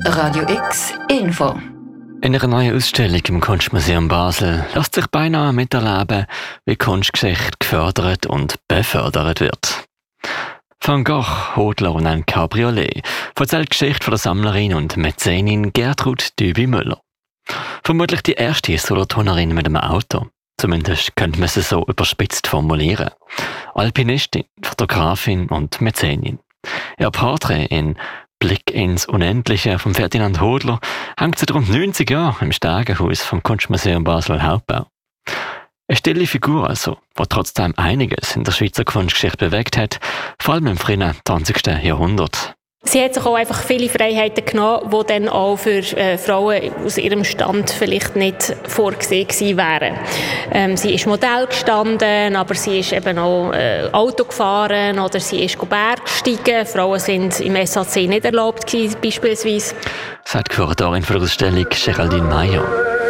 Radio X Info. In einer neuen Ausstellung im Kunstmuseum Basel lässt sich beinahe miterleben, wie Kunstgeschichte gefördert und befördert wird. Van Gogh, Hodler und ein Cabriolet erzählt die Geschichte von der Sammlerin und Mäzenin Gertrud Düby-Müller. Vermutlich die erste Solothurnerin mit einem Auto. Zumindest könnte man sie so überspitzt formulieren. Alpinistin, Fotografin und Mäzenin. Ihr Porträt in Blick ins Unendliche von Ferdinand Hodler hängt seit rund 90 Jahren im Stegenhaus vom Kunstmuseum Basel Hauptbau. Eine stille Figur also, die trotzdem einiges in der Schweizer Kunstgeschichte bewegt hat, vor allem im frühen 20. Jahrhundert. Sie hat sich auch einfach viele Freiheiten genommen, die dann auch für Frauen aus ihrem Stand vielleicht nicht vorgesehen gewesen wären. Sie ist Modell gestanden, aber sie ist eben auch Auto gefahren oder sie ist Bergsteigen. Frauen sind im SAC nicht erlaubt gewesen, beispielsweise. Sagt die Kuratorin für die Ausstellung Geraldine Meyer.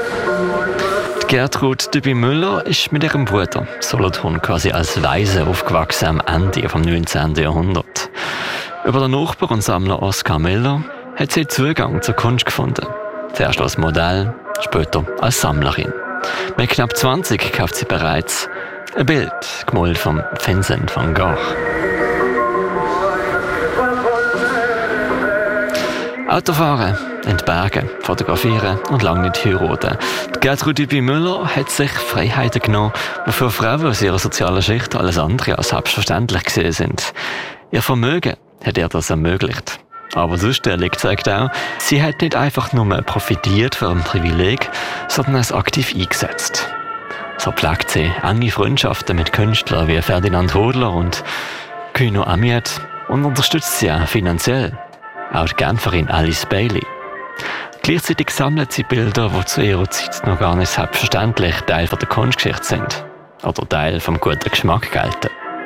Gertrud Düby-Müller ist mit ihrem Bruder Solothurn quasi als Waise aufgewachsen am Ende des 19. Jahrhunderts. Über den Nachbar und Sammler Oskar Miller hat sie Zugang zur Kunst gefunden. Zuerst als Modell, später als Sammlerin. Mit knapp 20 kauft sie bereits ein Bild, gemalt von Vincent van Gogh. Autofahren, in die Berge, fotografieren und lange nicht heiraten. Gertrud Düby-Müller hat sich Freiheiten genommen, die für Frauen aus ihrer sozialen Schicht alles andere als selbstverständlich gesehen sind. Ihr Vermögen hat ihr das ermöglicht. Aber die Ausstellung zeigt auch, sie hat nicht einfach nur profitiert von ihrem Privileg, sondern es aktiv eingesetzt. So pflegt sie enge Freundschaften mit Künstlern wie Ferdinand Hodler und Kuno Amiet und unterstützt sie auch finanziell. Auch die Genferin Alice Bailey. Gleichzeitig sammelt sie Bilder, die zu ihrer Zeit noch gar nicht selbstverständlich Teil der Kunstgeschichte sind. Oder Teil vom guten Geschmack gelten.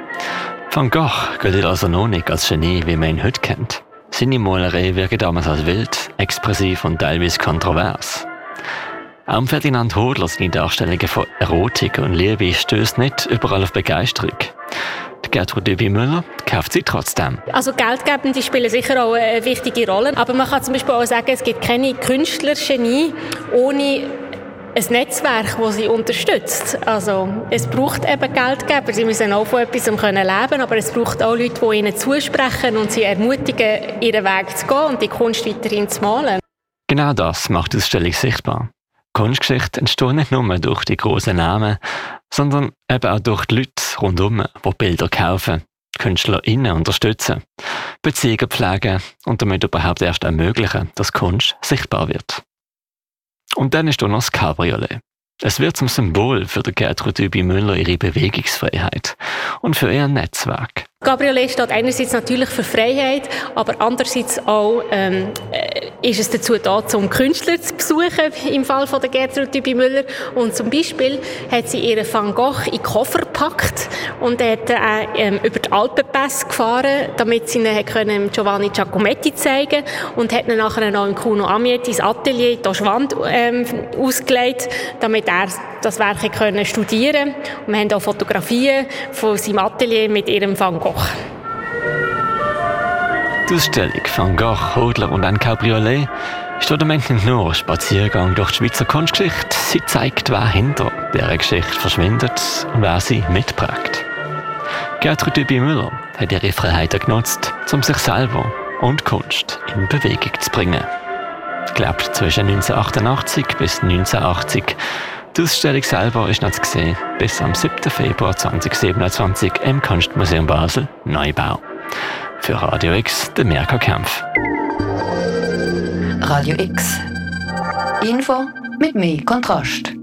Van Gogh gilt also noch nicht als Genie, wie man ihn heute kennt. Seine Malerei wirken damals als wild, expressiv und teilweise kontrovers. Auch Ferdinand Hodler seine Darstellungen von Erotik und Liebe stößt nicht überall auf Begeisterung. Gertrud Düby-Müller kauft sie trotzdem. Also Geldgebende spielen sicher auch eine wichtige Rolle. Aber man kann zum Beispiel auch sagen, es gibt keine Künstlergenie ohne ein Netzwerk, das sie unterstützt. Also es braucht eben Geldgeber. Sie müssen auch von etwas leben können, aber es braucht auch Leute, die ihnen zusprechen und sie ermutigen, ihren Weg zu gehen und die Kunst weiterhin zu malen. Genau das macht die Ausstellung sichtbar. Kunstgeschichte entsteht nicht nur durch die grossen Namen, sondern eben auch durch die Leute rundherum, die Bilder kaufen, KünstlerInnen unterstützen, Beziehungen pflegen und damit überhaupt erst ermöglichen, dass Kunst sichtbar wird. Und dann ist da noch das Cabriolet. Es wird zum Symbol für Gertrud Düby-Müller ihre Bewegungsfreiheit und für ihr Netzwerk. Cabriolet steht einerseits natürlich für Freiheit, aber andererseits auch ist es dazu da, um Künstler zu besuchen, im Fall von der Gertrud Düby-Müller. Und zum Beispiel hat sie ihren Van Gogh in den Koffer gepackt und hat über die Alpenpässe gefahren, damit sie ihn Giovanni Giacometti zeigen konnte und hat ihn nachher noch im Kuno Amiet ins Atelier in die Schwand ausgelegt, damit er das Werk studieren konnte. Und wir haben auch Fotografien von seinem Atelier mit ihrem Van Gogh. Die Ausstellung Van Gogh, Hodler und ein Cabriolet ist nicht nur ein Spaziergang durch die Schweizer Kunstgeschichte. Sie zeigt, wer hinter dieser Geschichte verschwindet und wer sie mitprägt. Gertrud Düby-Müller hat ihre Freiheiten genutzt, um sich selber und Kunst in Bewegung zu bringen. Gelebt zwischen 1988 bis 1980. Die Ausstellung selber ist noch zu sehen bis am 7. Februar 2027 im Kunstmuseum Basel Neubau. Für Radio X, der Mirka Kempf. Radio X. Info mit mehr Kontrast.